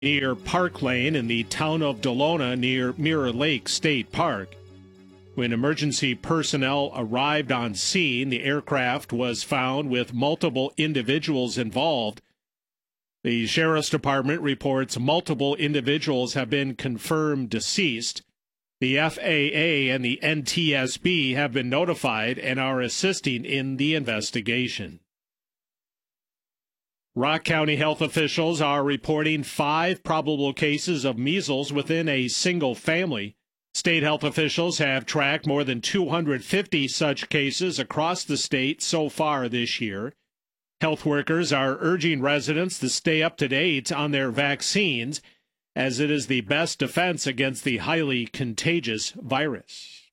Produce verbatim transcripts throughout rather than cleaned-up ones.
near Park Lane in the town of Delona near Mirror Lake State Park. When emergency personnel arrived on scene, the aircraft was found with multiple individuals involved. The Sheriff's Department reports multiple individuals have been confirmed deceased. The F A A and the N T S B have been notified and are assisting in the investigation. Rock County health officials are reporting five probable cases of measles within a single family. State health officials have tracked more than two hundred fifty such cases across the state so far this year. Health workers are urging residents to stay up to date on their vaccines, as it is the best defense against the highly contagious virus.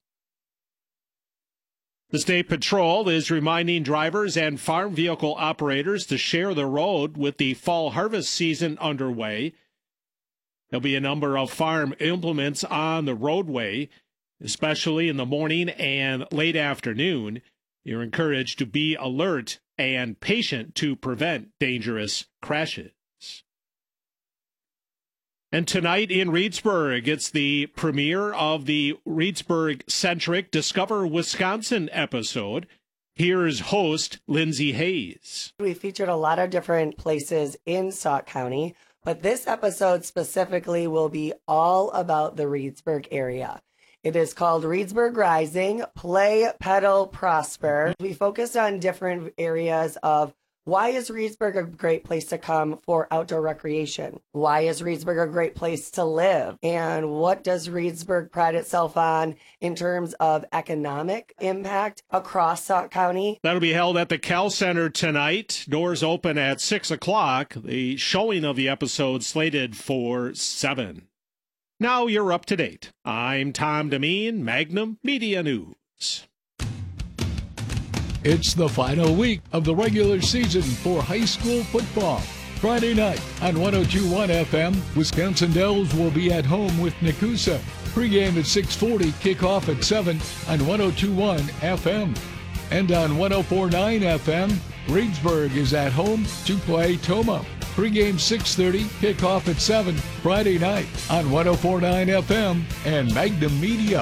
The State Patrol is reminding drivers and farm vehicle operators to share the road with the fall harvest season underway. There'll be a number of farm implements on the roadway, especially in the morning and late afternoon. You're encouraged to be alert and patient to prevent dangerous crashes. And tonight in Reedsburg, it's the premiere of the Reedsburg-centric Discover Wisconsin episode. Here's host Lindsay Hayes. We featured a lot of different places in Sauk County, but this episode specifically will be all about the Reedsburg area. It is called Reedsburg Rising, Play, Pedal, Prosper. We focused on different areas of why is Reedsburg a great place to come for outdoor recreation? Why is Reedsburg a great place to live? And what does Reedsburg pride itself on in terms of economic impact across Sauk County? That'll be held at the Cal Center tonight. Doors open at six o'clock. The showing of the episode slated for seven. Now you're up to date. I'm Tom Demeen, Magnum Media News. It's the final week of the regular season for high school football. Friday night on one oh two point one F M, Wisconsin Dells will be at home with Nakusa. Pre-game at six forty, kickoff at seven on one oh two point one F M. And on one oh four point nine F M, Reedsburg is at home to play Toma. Pre-game six thirty, kickoff at seven, Friday night on one oh four point nine F M and Magnum Media.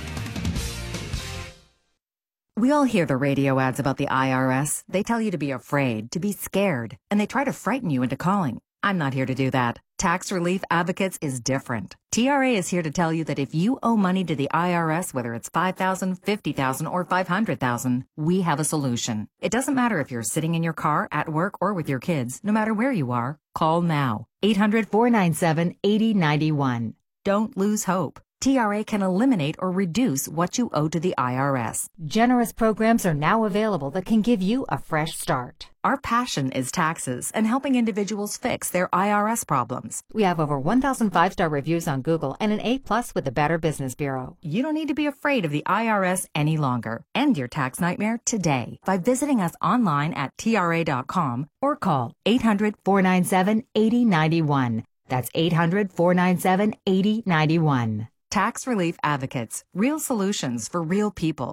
We all hear the radio ads about the I R S. They tell you to be afraid, to be scared, and they try to frighten you into calling. I'm not here to do that. Tax Relief Advocates is different. T R A is here to tell you that if you owe money to the I R S, whether it's five thousand dollars, fifty thousand dollars, or five hundred thousand dollars, we have a solution. It doesn't matter if you're sitting in your car, at work, or with your kids. No matter where you are, call now. eight hundred, four nine seven, eight oh nine one. Don't lose hope. T R A can eliminate or reduce what you owe to the I R S. Generous programs are now available that can give you a fresh start. Our passion is taxes and helping individuals fix their I R S problems. We have over one thousand five-star reviews on Google and an A plus with the Better Business Bureau. You don't need to be afraid of the I R S any longer. End your tax nightmare today by visiting us online at T R A dot com or call eight hundred, four nine seven, eight oh nine one. That's eight hundred, four nine seven, eight oh nine one. Tax Relief Advocates, real solutions for real people.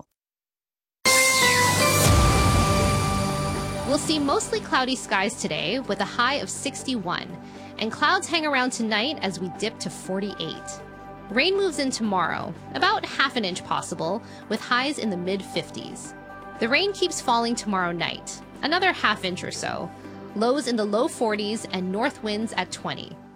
We'll see mostly cloudy skies today with a high of sixty-one, and clouds hang around tonight as we dip to forty-eight. Rain moves in tomorrow, about half an inch possible, with highs in the mid fifties. The rain keeps falling tomorrow night, another half inch or so, lows in the low forties and north winds at twenty.